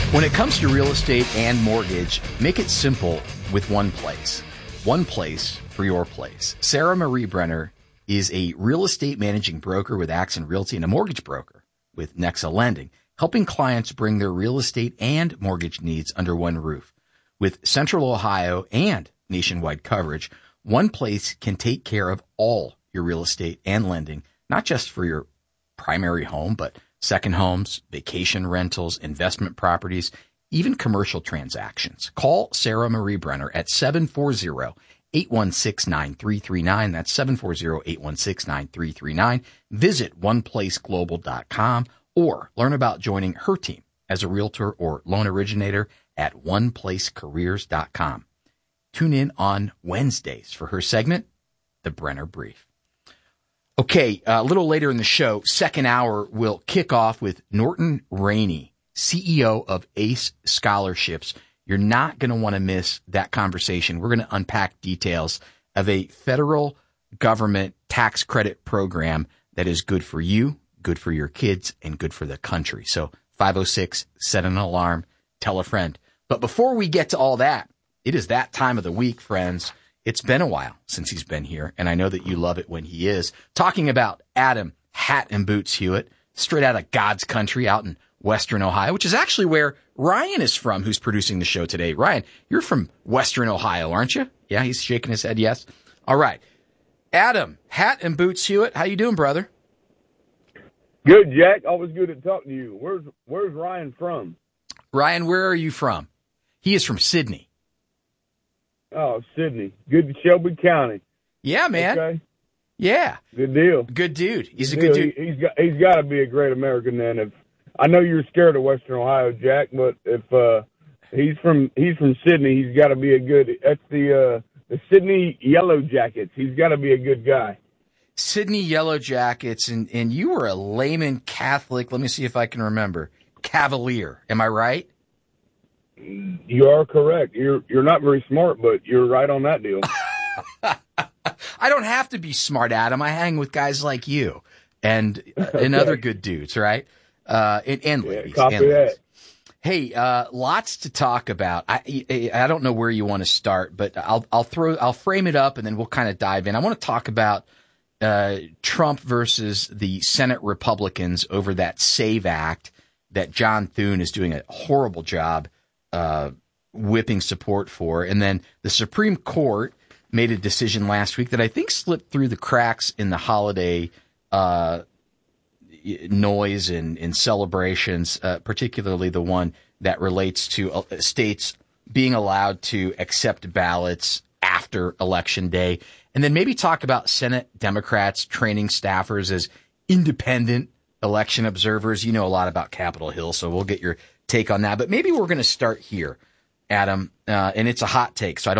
When it comes to real estate and mortgage, make it simple with one place. One place for your place. Sarah Marie Brenner is a real estate managing broker with Axon Realty and a mortgage broker with Nexa Lending, helping clients bring their real estate and mortgage needs under one roof. With Central Ohio and nationwide coverage, one place can take care of all your real estate and lending, not just for your primary home, but second homes, vacation rentals, investment properties, even commercial transactions. Call Sarah Marie Brenner at 740-816-9339. That's 740-816-9339. Visit oneplaceglobal.com or learn about joining her team as a realtor or loan originator at oneplacecareers.com. Tune in on Wednesdays for her segment, The Brenner Brief. Okay, a little later in the show, second hour, we'll kick off with Norton Rainey, CEO of ACE Scholarships. You're not going to want to miss that conversation. We're going to unpack details of a federal government tax credit program that is good for you, good for your kids, and good for the country. So 506, set an alarm, tell a friend. But before we get to all that, it is that time of the week, friends. It's been a while since he's been here, and I know that you love it when he is. Talking about Adam Hat and Boots Hewitt, straight out of God's country out in Western Ohio, which is actually where Ryan is from, who's producing the show today. Ryan, you're from Western Ohio, aren't you? Yeah, he's shaking his head, yes. All right. Adam Hat and Boots Hewitt, how you doing, brother? Good, Jack. Always good to talk to you. Where's Ryan from? Ryan, where are you from? He is from Sidney. Oh, Sidney. Good to Shelby County. Yeah, man. Okay. Yeah. Good deal. Good dude. He's a good dude. He's got to be a great American then. If I know you're scared of Western Ohio, Jack, but if he's from Sidney, he's got to be a good. That's the Sidney Yellow Jackets. He's got to be a good guy. Sidney Yellow Jackets, and you were a layman Catholic. Let me see if I can remember. Cavalier. Am I right? You are correct. You're not very smart, but you're right on that deal. I don't have to be smart, Adam. I hang with guys like you and other good dudes, right? And ladies. Copy and ladies. that. Hey, lots to talk about. I don't know where you want to start, but I'll frame it up and then we'll kind of dive in. I want to talk about Trump versus the Senate Republicans over that SAVE Act that John Thune is doing a horrible job whipping support for. And then the Supreme Court made a decision last week that I think slipped through the cracks in the holiday noise and celebrations, particularly the one that relates to states being allowed to accept ballots after Election Day. And then maybe talk about Senate Democrats training staffers as independent election observers. You know a lot about Capitol Hill, so we'll get your take on that. But maybe we're going to start here, Adam, and it's a hot take, so I don't